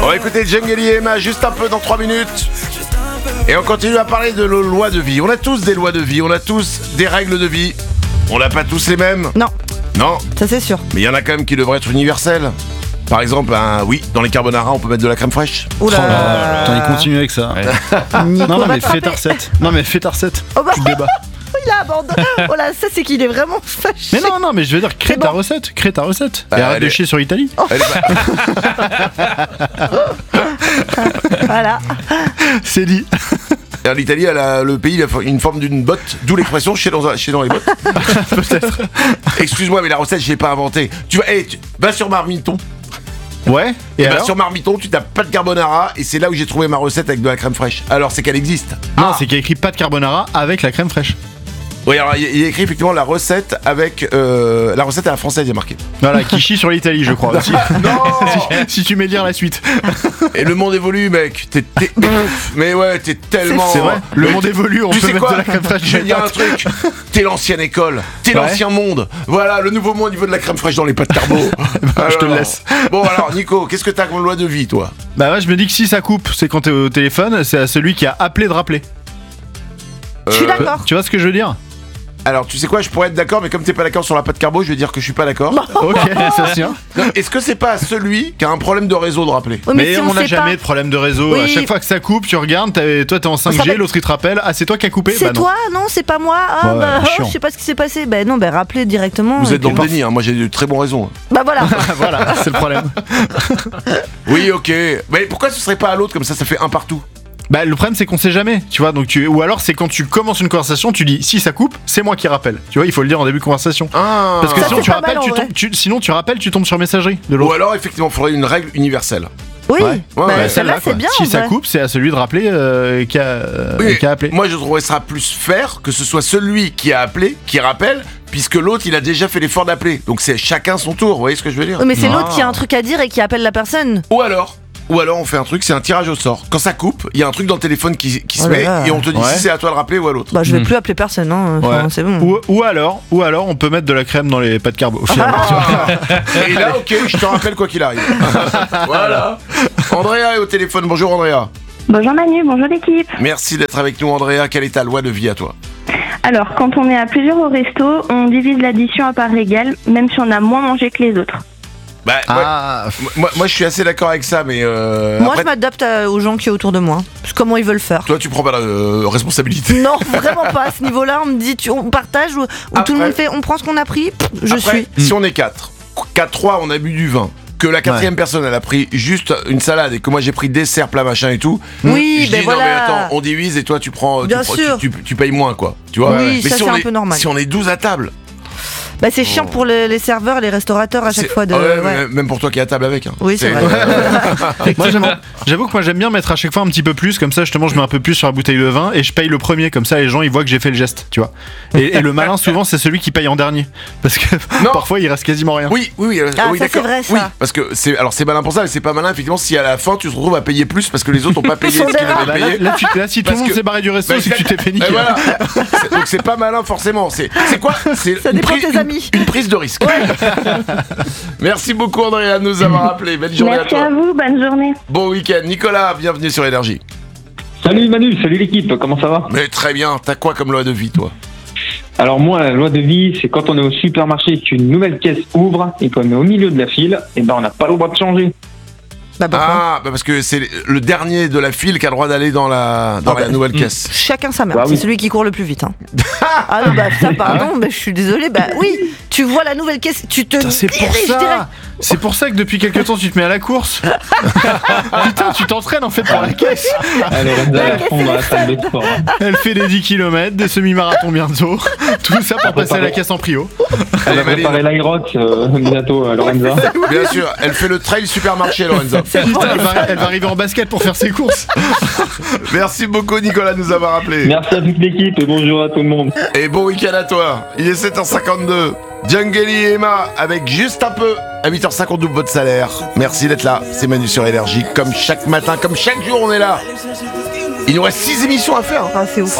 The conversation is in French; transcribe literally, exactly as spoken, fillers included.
On va écouter Djengeli et Emma juste un peu dans trois minutes. Et on continue à parler de nos lois de vie. On a tous des lois de vie, on a tous des règles de vie. On n'a pas tous les mêmes. Non. Non. Ça c'est sûr. Mais il y en a quand même qui devraient être universels. Par exemple, un, oui, dans les carbonara, on peut mettre de la crème fraîche. Oula. Oh là, attends, il continue avec ça. Ouais. Nico non, non, va mais te fais ta frapper. recette. Non, mais fais ta recette. Oh bah. Tu te débats. Il a abandonné. Oh là, ça c'est qu'il est vraiment fâché. Mais non, non, mais je veux dire, crée C'est ta bon. recette. Crée ta recette. Bah, Et arrête elle de est- chier sur l'Italie. Elle est pas- Voilà. C'est dit. Alors, l'Italie, elle a, le pays, il a une forme d'une botte, d'où l'expression chier dans, un- chier dans les bottes. Peut-être. Excuse-moi, mais la recette, je l'ai pas inventée. Tu vas, hey, tu, va sur Marmiton. Ouais. Et Et bah, alors sur Marmiton, tu tapes pas de carbonara, et c'est là où j'ai trouvé ma recette avec de la crème fraîche. Alors, c'est qu'elle existe. Non, c'est qu'il y a écrit pas de carbonara avec la crème fraîche. Oui, alors il y, a- il y a écrit effectivement la recette avec euh, la recette à la française, il y a marqué. Voilà, qui chie sur l'Italie, je crois aussi. Non. si, si tu mets lire la suite. Et le monde évolue, mec. T'es, t'es- mais ouais, t'es tellement. C'est vrai. Le Mais monde tu- évolue, on tu peut sais mettre quoi de la crème fraîche. Je vais te dire un truc. T'es l'ancienne école. T'es Ouais. l'ancien monde. Voilà, le nouveau monde, il veut de la crème fraîche dans les pâtes carbo. je te le Alors. laisse. Bon, alors, Nico, qu'est-ce que t'as comme loi de vie, toi? Bah ouais, je me dis que si ça coupe, c'est quand t'es au téléphone, c'est à celui qui a appelé de rappeler. Je suis Euh, d'accord. Tu vois ce que je veux dire? Alors, tu sais quoi, je pourrais être d'accord, mais comme t'es pas d'accord sur la pâte carbo, je vais dire que je suis pas d'accord. Ok, ça se tient. Non, est-ce que c'est pas à celui qui a un problème de réseau de rappeler? Oui, Mais, si on n'a sait jamais pas, de problème de réseau. Oui. À chaque fois que ça coupe, tu regardes, t'as- toi t'es en cinq G, s'appelle- l'autre il te rappelle. Ah, c'est toi qui as coupé? c'est Bah non. toi, non, c'est pas moi. Ah Ouais, bah, oh, chiant. je sais pas ce qui s'est passé. Bah non, bah rappelez directement. Vous et êtes dans puis- le déni, hein. Moi j'ai de très bonnes raisons. Bah voilà. Voilà, c'est le problème. Oui, ok. Mais pourquoi ce serait pas à l'autre comme ça, ça fait un partout? Bah le problème c'est qu'on sait jamais, tu vois. Donc tu ou alors c'est quand tu commences une conversation, tu dis si ça coupe, c'est moi qui rappelle. Tu vois, il faut le dire en début de conversation. Ah. Parce que Ça, sinon c'est tu pas rappelles, mal, en tu vrai. tombes, tu- sinon tu rappelles, tu tombes sur messagerie de Ou l'autre. alors, effectivement, il faudrait une règle universelle. Oui. Ouais. Ouais, Bah, ouais, celle-là, quoi. c'est bien. Si en ça vrai. coupe, c'est à celui de rappeler euh, qui, a, euh, Oui, qui a appelé. moi je trouverais ça plus fair que ce soit celui qui a appelé, qui rappelle, puisque l'autre il a déjà fait l'effort d'appeler. Donc c'est chacun son tour, vous voyez ce que je veux dire? Oui, mais c'est Ah. l'autre qui a un truc à dire et qui appelle la personne. Ou alors, ou alors on fait un truc, c'est un tirage au sort. Quand ça coupe, il y a un truc dans le téléphone qui, qui se Oh là met là. et on te dit Ouais. si c'est à toi de rappeler ou à l'autre. Bah je vais Hmm. plus appeler personne, hein. Enfin, Ouais. c'est bon. Ou, ou alors, ou alors on peut mettre de la crème dans les pâtes carbo. Finalement. Ah. Et là, ok, je te rappelle quoi qu'il arrive. Voilà. Andrea est au téléphone. Bonjour Andrea. Bonjour Manu, bonjour l'équipe. Merci d'être avec nous Andrea. Quelle est ta loi de vie à toi? Alors, quand on est à plusieurs au resto, on divise l'addition à part égale, même si on a moins mangé que les autres. Bah, Ah, ouais, moi, moi je suis assez d'accord avec ça, mais euh, Moi après, je m'adapte à- aux gens qui sont autour de moi. Parce que comment ils veulent faire. toi tu prends pas la euh, responsabilité. Non, vraiment pas. À ce niveau-là, on me dit, tu, on partage, ou, ou Après- tout le monde fait, on prend ce qu'on a pris, pff, je Après, suis. si on est quatre, quatre trois on a bu du vin, que la quatrième personne elle a pris juste une salade et que moi j'ai pris dessert, plat, machin et tout. Oui, je ben dis non mais voilà. attends, on divise et toi tu prends, tu, Bien prends- sûr. tu, tu- tu payes moins quoi. Tu vois. Oui, mais ça, si c'est on un est, peu normal. Si on est douze à table, Bah c'est chiant pour les, les serveurs et les restaurateurs à chaque c'est- fois de. ouais, ouais. mais même pour toi qui es à table avec. hein. Oui, c'est vrai. moi, j'aime- j'avoue que moi j'aime bien mettre à chaque fois un petit peu plus, comme ça justement je mets un peu plus sur la bouteille de vin et je paye le premier, comme ça les gens ils voient que j'ai fait le geste, tu vois. Et, et le malin souvent c'est celui qui paye en dernier, parce que Non. parfois il reste quasiment rien. Oui, oui, oui, euh, Ah, oui ça, c'est d'accord. vrai, ça. Oui, parce que c'est alors c'est malin pour ça, mais c'est pas malin effectivement si à la fin tu te retrouves à payer plus parce que les autres ont pas payé Ils sont ce qu'ils des avaient Bah, là, payé. là, tu- là, si tout Parce le monde que- s'est barré du resto, Bah, c'est que tu t'es fait niquer. Et voilà. C'est- Donc c'est pas malin forcément. C'est c'est quoi? C'est Ça une dépend de pri- tes une- amis. Une prise de risque. Merci beaucoup Andrea de nous avoir appelé. Belle journée Merci à toi. à vous, bonne journée. Bon week-end. Nicolas, bienvenue sur Énergie. Salut Manu, salut l'équipe, comment ça va? Mais très bien. T'as quoi comme loi de vie toi? Alors moi, la loi de vie, c'est quand on est au supermarché et qu'une nouvelle caisse ouvre et qu'on est au milieu de la file, et ben on n'a pas le droit de changer. Bah pourquoi Ah, bah parce que c'est le dernier de la file qui a le droit d'aller dans la dans Ah la bah, nouvelle caisse. Chacun sa mère, Bah c'est oui. celui qui court le plus vite. Hein. Ah non, bah ça, pardon, mais je suis désolée. Bah oui, tu vois la nouvelle caisse, tu te Putain, c'est pour diriges ça. direct. C'est pour ça que depuis quelques temps tu te mets à la course. Putain, tu t'entraînes en fait pour la caisse. Elle est La à caisse fond est dans la salle de sport. Elle fait des dix kilomètres, des semi-marathons bientôt. Tout ça pour passer à la caisse en prio. Elle a Allez, préparé l'Irox euh, bientôt, euh, Lorenza. Bien sûr, elle fait le trail supermarché Lorenza. Putain, elle, va, elle va arriver en basket pour faire ses courses. Merci beaucoup Nicolas de nous avoir appelé. Merci à toute l'équipe et bonjour à tout le monde. Et bon week-end à toi. Il est sept heures cinquante-deux. Djengeli et Emma avec juste un peu. À huit heures cinquante double votre salaire. Merci d'être là. C'est Manu sur Énergie. Comme chaque matin, comme chaque jour, on est là. Il nous reste six émissions à faire. Ah, c'est ouf.